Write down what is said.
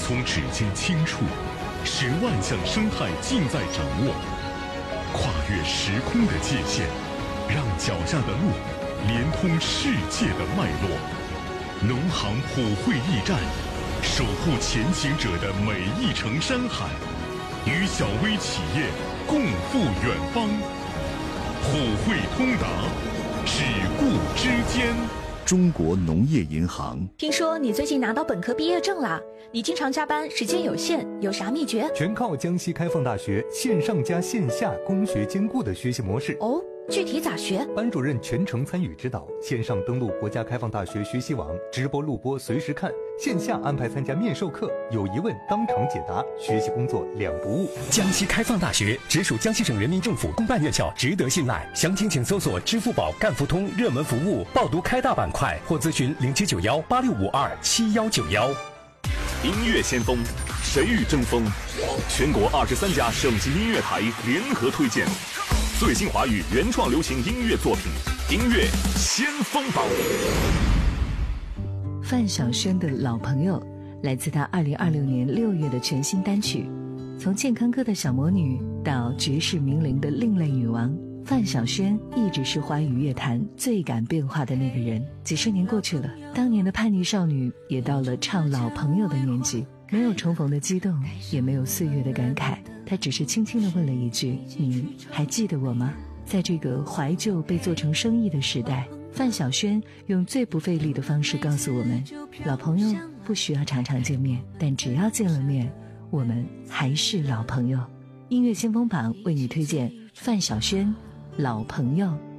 从指尖轻触，使万象生态尽在掌握。跨越时空的界限，让脚下的路连通世界的脉络。农行普惠驿站，守护前行者的每一程山海，与小微企业共赴远方。普惠通达，只顾之间。 中国农业银行。 听说你最近拿到本科毕业证啦？你经常加班，时间有限，有啥秘诀？ 全靠江西开放大学线上加线下工学兼顾的学习模式。 哦，具体咋学？ 班主任全程参与指导，线上登录国家开放大学学习网，直播录播随时看；线下安排参加面授课，有疑问当场解答，学习工作两不误。 江西开放大学直属江西省人民政府公办院校，值得信赖。详情请搜索支付宝赣福通热门服务报读开大板块，或咨询079186527191。 音乐先锋，谁与争锋？全国23家省级音乐台联合推荐最新华语原创流行音乐作品，音乐先锋榜。 范晓萱的老朋友来自她2026年6月的全新单曲。从健康歌的小魔女到绝世名伶的另类女王，范晓萱一直是华语乐坛最敢变化的那个人。几十年过去了，当年的叛逆少女也到了唱老朋友的年纪，没有重逢的激动，也没有岁月的感慨，她只是轻轻地问了一句：你还记得我吗？在这个怀旧被做成生意的时代，范晓萱用最不费力的方式告诉我们，老朋友不需要常常见面，但只要见了面，我们还是老朋友。音乐先锋榜为你推荐范晓萱老朋友。